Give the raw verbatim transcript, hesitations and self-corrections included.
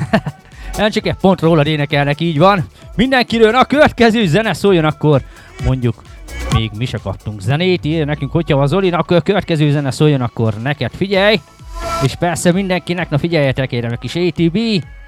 Nem csak egy pont rólad énekelnek, így van. Mindenkiről a következő zene szóljon, akkor mondjuk még mi se kaptunk zenét, írja nekünk, hogyha van Zoli, akkor a következő zene szóljon, akkor neked figyelj. És persze mindenkinek, na figyeljetek, érem egy kis á té bé.